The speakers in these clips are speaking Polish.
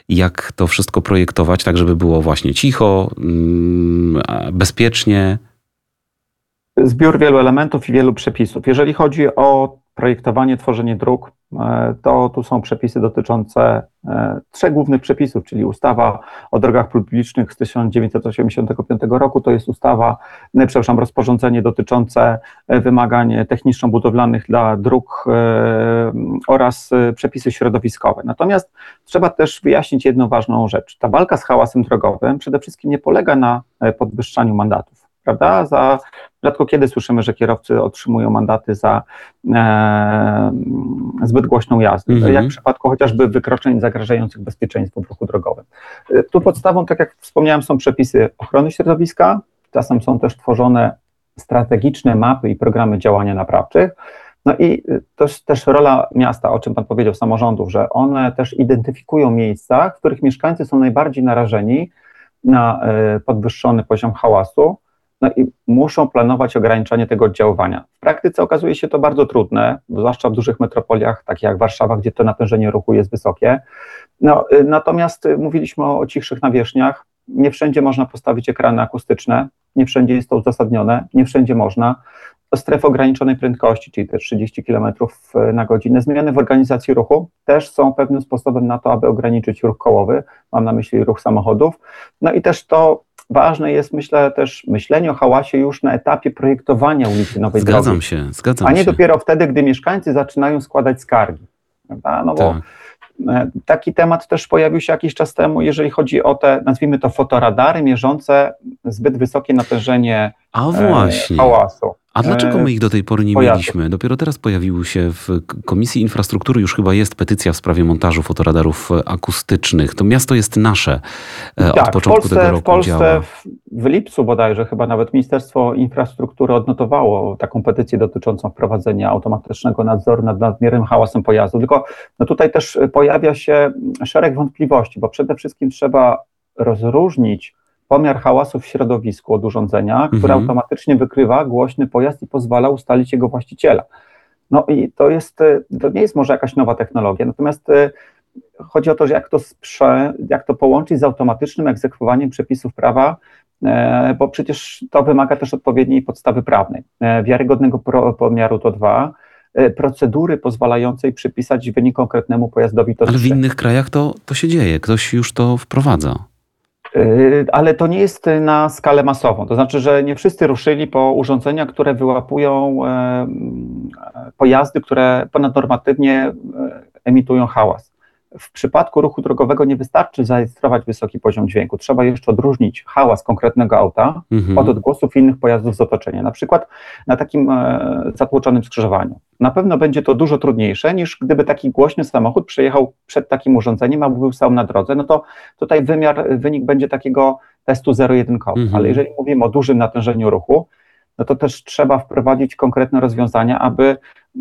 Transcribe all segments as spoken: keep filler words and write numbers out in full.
jak to wszystko projektować, tak żeby było właśnie cicho, bezpiecznie? Zbiór wielu elementów i wielu przepisów. Jeżeli chodzi o projektowanie, tworzenie dróg, to tu są przepisy dotyczące trzech głównych przepisów, czyli ustawa o drogach publicznych z tysiąc dziewięćset osiemdziesiątego piątego roku, to jest ustawa, przepraszam, rozporządzenie dotyczące wymagań techniczno-budowlanych dla dróg oraz przepisy środowiskowe. Natomiast trzeba też wyjaśnić jedną ważną rzecz. Ta walka z hałasem drogowym przede wszystkim nie polega na podwyższaniu mandatów. Prawda? Za, rzadko kiedy słyszymy, że kierowcy otrzymują mandaty za e, zbyt głośną jazdę, mm-hmm. jak w przypadku chociażby wykroczeń zagrażających bezpieczeństwu w ruchu drogowym. Tu podstawą, tak jak wspomniałem, są przepisy ochrony środowiska, czasem są też tworzone strategiczne mapy i programy działania naprawczych. No i to jest też rola miasta, o czym Pan powiedział, samorządów, że one też identyfikują miejsca, w których mieszkańcy są najbardziej narażeni na e, podwyższony poziom hałasu. No i muszą planować ograniczanie tego oddziaływania. W praktyce okazuje się to bardzo trudne, zwłaszcza w dużych metropoliach, takich jak Warszawa, gdzie to natężenie ruchu jest wysokie. No, natomiast mówiliśmy o, o cichszych nawierzchniach. Nie wszędzie można postawić ekrany akustyczne, nie wszędzie jest to uzasadnione, nie wszędzie można. Strefy ograniczonej prędkości, czyli te trzydzieści kilometrów na godzinę, zmiany w organizacji ruchu też są pewnym sposobem na to, aby ograniczyć ruch kołowy, mam na myśli ruch samochodów. No i też to ważne jest, myślę, też myślenie o hałasie już na etapie projektowania ulicy Nowej Zgadzam Drogi. się, zgadzam A nie się. dopiero wtedy, gdy mieszkańcy zaczynają składać skargi. Prawda? No bo tak. Taki temat też pojawił się jakiś czas temu, jeżeli chodzi o te, nazwijmy to, fotoradary mierzące zbyt wysokie natężenie A właśnie. hałasu. A dlaczego my ich do tej pory nie Pojazdu. mieliśmy? Dopiero teraz pojawiły się w Komisji Infrastruktury, już chyba jest petycja w sprawie montażu fotoradarów akustycznych. To miasto jest nasze. Od tak, początku w Polsce, tego roku w Polsce działa. w, w lipcu bodajże chyba nawet Ministerstwo Infrastruktury odnotowało taką petycję dotyczącą wprowadzenia automatycznego nadzoru nad nadmiernym hałasem pojazdu. Tylko no tutaj też pojawia się szereg wątpliwości, bo przede wszystkim trzeba rozróżnić pomiar hałasu w środowisku od urządzenia, które Mhm. automatycznie wykrywa głośny pojazd i pozwala ustalić jego właściciela. No i to jest, to nie jest może jakaś nowa technologia, natomiast chodzi o to, że jak to sprze, jak to połączyć z automatycznym egzekwowaniem przepisów prawa, bo przecież to wymaga też odpowiedniej podstawy prawnej. Wiarygodnego pomiaru to dwa, procedury pozwalającej przypisać wynik konkretnemu pojazdowi to Ale w trzy. innych krajach to, to się dzieje. Ktoś już to wprowadza. Ale to nie jest na skalę masową, to znaczy, że nie wszyscy ruszyli po urządzenia, które wyłapują pojazdy, które ponadnormatywnie emitują hałas. W przypadku ruchu drogowego nie wystarczy zarejestrować wysoki poziom dźwięku, trzeba jeszcze odróżnić hałas konkretnego auta Mhm. od odgłosów innych pojazdów z otoczenia, na przykład na takim zatłoczonym skrzyżowaniu. Na pewno będzie to dużo trudniejsze niż gdyby taki głośny samochód przejechał przed takim urządzeniem, albo był stał na drodze, no to tutaj wymiar, wynik będzie takiego testu zero-jedynkowy, Mhm. ale jeżeli mówimy o dużym natężeniu ruchu, no to też trzeba wprowadzić konkretne rozwiązania, aby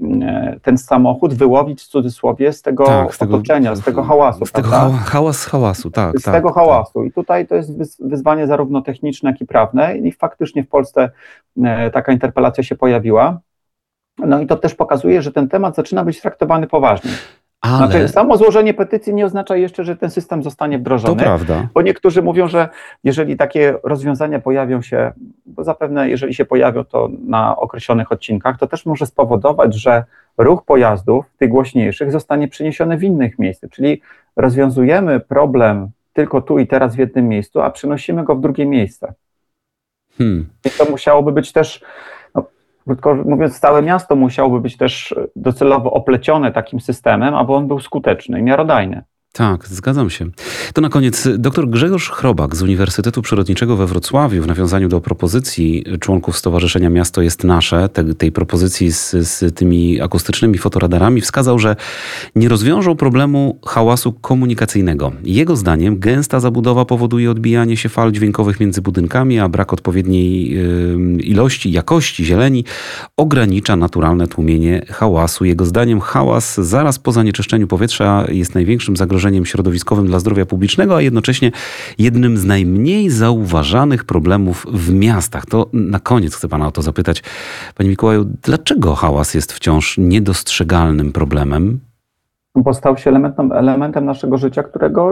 ten samochód wyłowić w cudzysłowie z tego Tak, z tego- otoczenia, z tego hałasu. Z tego prawda? hała, hałas z hałasu, tak. z tak, tego tak. hałasu. I tutaj to jest wyz- wyzwanie zarówno techniczne, jak i prawne. I faktycznie w Polsce e, taka interpelacja się pojawiła. No i to też pokazuje, że ten temat zaczyna być traktowany poważnie. Ale Znaczy, samo złożenie petycji nie oznacza jeszcze, że ten system zostanie to wdrożony. prawda. Bo niektórzy mówią, że jeżeli takie rozwiązania pojawią się, bo zapewne jeżeli się pojawią to na określonych odcinkach, to też może spowodować, że ruch pojazdów, tych głośniejszych, zostanie przeniesiony w innych miejscach. Czyli rozwiązujemy problem tylko tu i teraz w jednym miejscu, a przenosimy go w drugie miejsce. Hmm. I to musiałoby być też, no, krótko mówiąc, całe miasto musiałoby być też docelowo oplecione takim systemem, aby on był skuteczny i miarodajny. Tak, zgadzam się. To na koniec dr Grzegorz Chrobak z Uniwersytetu Przyrodniczego we Wrocławiu w nawiązaniu do propozycji członków Stowarzyszenia Miasto jest Nasze, te, tej propozycji z, z tymi akustycznymi fotoradarami, wskazał, że nie rozwiążą problemu hałasu komunikacyjnego. Jego zdaniem gęsta zabudowa powoduje odbijanie się fal dźwiękowych między budynkami, a brak odpowiedniej y, ilości, jakości zieleni ogranicza naturalne tłumienie hałasu. Jego zdaniem hałas zaraz po zanieczyszczeniu powietrza jest największym zagrożeniem środowiskowym dla zdrowia publicznego, a jednocześnie jednym z najmniej zauważanych problemów w miastach. To na koniec chcę pana o to zapytać. Panie Mikołaju, dlaczego hałas jest wciąż niedostrzegalnym problemem? Bo stał się elementem, elementem naszego życia, którego